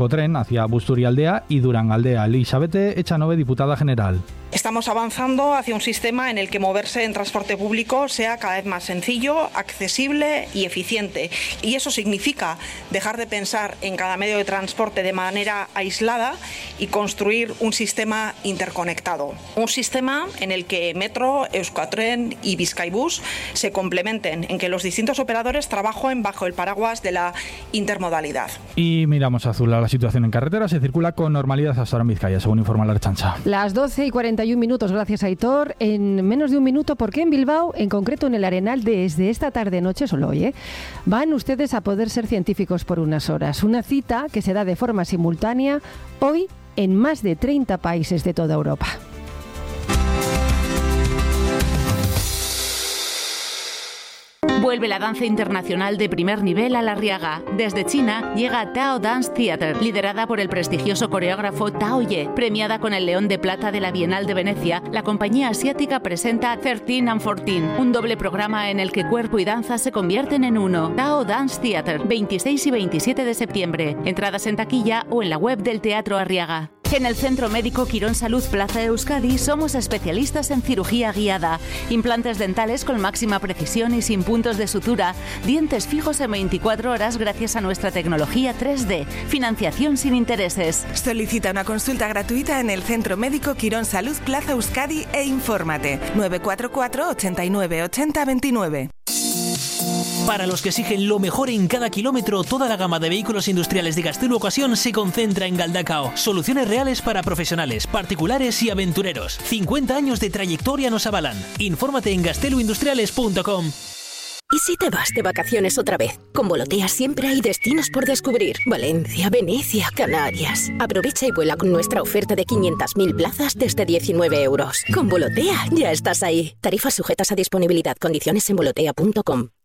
Tren hacia Busturialdea y Durangaldea. Elizabeth Echanove, diputada general. Estamos avanzando hacia un sistema en el que moverse en transporte público sea cada vez más sencillo, accesible y eficiente. Y eso significa dejar de pensar en cada medio de transporte de manera aislada y construir un sistema interconectado. Un sistema en el que Metro, Euskotren y Bizkaibus se complementen, en que los distintos operadores trabajen bajo el paraguas de la intermodalidad. Y miramos a Azul a la situación en carretera. Se circula con normalidad hasta ahora en Vizcaya, según informa la Ertzaintza. Las 12:41 minutos, gracias Aitor. En menos de un minuto, porque en Bilbao, en concreto en el Arenal, desde esta tarde-noche, solo hoy, van ustedes a poder ser científicos por unas horas. Una cita que se da de forma simultánea hoy en más de 30 países de toda Europa. Vuelve la danza internacional de primer nivel a La Arriaga. Desde China llega Tao Dance Theatre, liderada por el prestigioso coreógrafo Tao Ye. Premiada con el León de Plata de la Bienal de Venecia, la compañía asiática presenta 13 and 14, un doble programa en el que cuerpo y danza se convierten en uno. Tao Dance Theatre, 26 y 27 de septiembre. Entradas en taquilla o en la web del Teatro Arriaga. En el Centro Médico Quirón Salud Plaza Euskadi somos especialistas en cirugía guiada, implantes dentales con máxima precisión y sin puntos de sutura, dientes fijos en 24 horas gracias a nuestra tecnología 3D, financiación sin intereses. Solicita una consulta gratuita en el Centro Médico Quirón Salud Plaza Euskadi e infórmate 944 89 80 29. Para los que exigen lo mejor en cada kilómetro, toda la gama de vehículos industriales de Gaztelu Ocasión se concentra en Galdakao. Soluciones reales para profesionales, particulares y aventureros. 50 años de trayectoria nos avalan. Infórmate en gazteluindustriales.com. ¿Y si te vas de vacaciones otra vez? Con Volotea siempre hay destinos por descubrir. Valencia, Venecia, Canarias. Aprovecha y vuela con nuestra oferta de 500.000 plazas desde 19 euros. Con Volotea ya estás ahí. Tarifas sujetas a disponibilidad. Condiciones en volotea.com.